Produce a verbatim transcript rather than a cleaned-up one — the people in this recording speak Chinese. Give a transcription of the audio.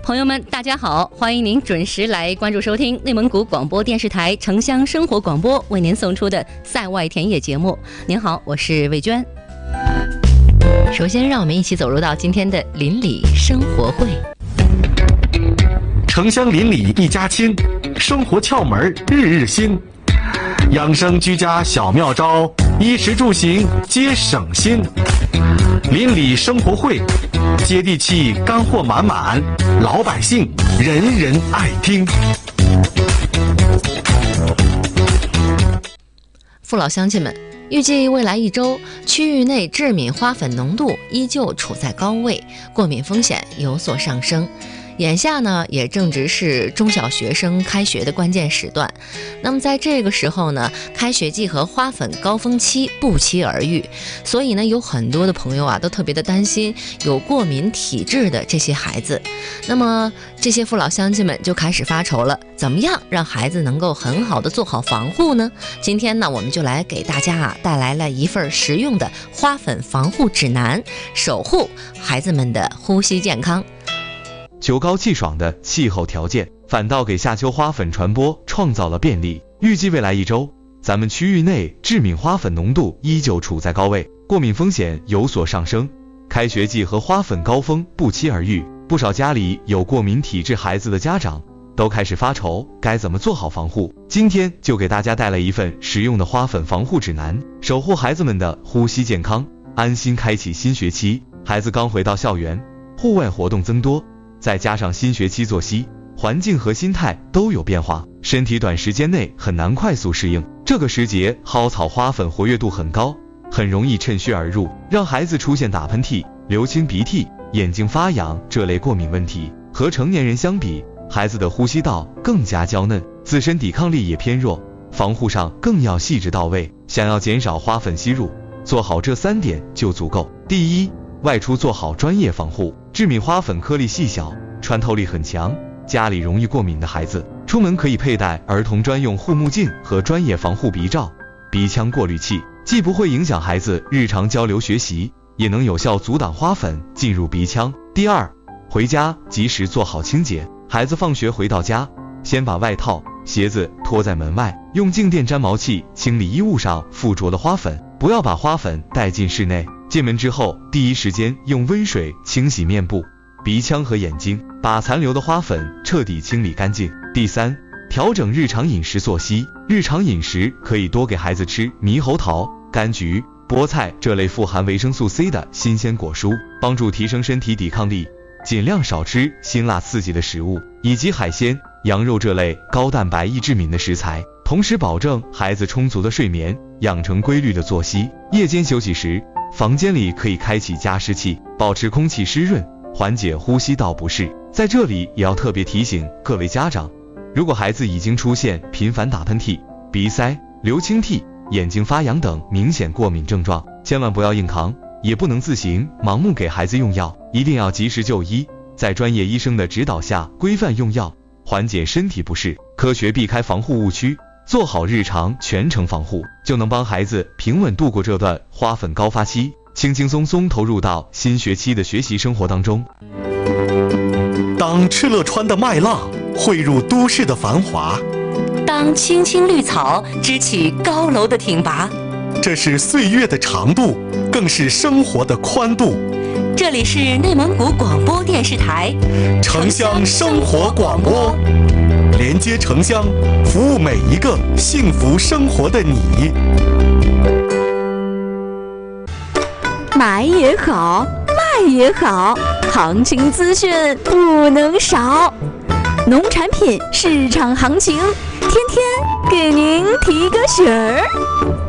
朋友们，大家好，欢迎您准时来关注收听内蒙古广播电视台城乡生活广播为您送出的赛外田野节目。您好，我是魏娟。首先，让我们一起走入到今天的邻里生活会。 城乡邻里一家亲，生活窍门日日新，养生居家小妙招，衣食住行皆省心。邻里生活会，接地气，干货满满，老百姓人人爱听。 父老乡亲们，预计未来一周，区域内致敏花粉浓度依旧处在高位，过敏风险有所上升。眼下呢，也正值是中小学生开学的关键时段。那么在这个时候呢，开学季和花粉高峰期不期而遇，所以呢，有很多的朋友啊，都特别的担心有过敏体质的这些孩子。那么这些父老乡亲们就开始发愁了，怎么样让孩子能够很好的做好防护呢？今天呢，我们就来给大家啊带来了一份实用的花粉防护指南，守护孩子们的呼吸健康。 秋高气爽的气候条件，反倒给夏秋花粉传播创造了便利。预计未来一周，咱们区域内致敏花粉浓度依旧处在高位，过敏风险有所上升。开学季和花粉高峰不期而遇，不少家里有过敏体质孩子的家长都开始发愁，该怎么做好防护？今天就给大家带来一份实用的花粉防护指南，守护孩子们的呼吸健康，安心开启新学期。孩子刚回到校园，户外活动增多，再加上新学期作息、环境和心态都有变化，身体短时间内很难快速适应。这个时节蒿草花粉活跃度很高，很容易趁虚而入，让孩子出现打喷嚏、流清鼻涕、眼睛发痒这类过敏问题。和成年人相比，孩子的呼吸道更加娇嫩，自身抵抗力也偏弱，防护上更要细致到位。想要减少花粉吸入，做好这三点就足够。第一，外出做好专业防护。致敏花粉颗粒细小，穿透力很强，家里容易过敏的孩子，出门可以佩戴儿童专用护目镜和专业防护鼻罩、鼻腔过滤器，既不会影响孩子日常交流学习，也能有效阻挡花粉进入鼻腔。第二，回家及时做好清洁。孩子放学回到家，先把外套、鞋子脱在门外，用静电粘毛器清理衣物上附着的花粉，不要把花粉带进室内。进门之后，第一时间用温水清洗面部、鼻腔和眼睛，把残留的花粉彻底清理干净。第三，调整日常饮食作息。日常饮食可以多给孩子吃猕猴桃、柑橘、菠菜这类富含维生素 C 的新鲜果蔬，帮助提升身体抵抗力。尽量少吃辛辣刺激的食物，以及海鲜、羊肉这类高蛋白易致敏的食材。同时保证孩子充足的睡眠，养成规律的作息。夜间休息时，房间里可以开启加湿器，保持空气湿润，缓解呼吸道不适。在这里也要特别提醒各位家长，如果孩子已经出现频繁打喷嚏、鼻塞、流清涕、眼睛发痒等明显过敏症状，千万不要硬扛，也不能自行盲目给孩子用药，一定要及时就医，在专业医生的指导下规范用药，缓解身体不适，科学避开防护误区，做好日常全程防护，就能帮孩子平稳度过这段花粉高发期，轻轻松松投入到新学期的学习生活当中。 当敕勒川的麦浪汇入都市的繁华， 当青青绿草支起高楼的挺拔， 这是岁月的长度，更是生活的宽度。 这里是内蒙古广播电视台城乡生活广播，连接城乡，服务每一个幸福生活的你。 买也好，卖也好，行情资讯不能少。农产品市场行情，天天给您提个醒儿。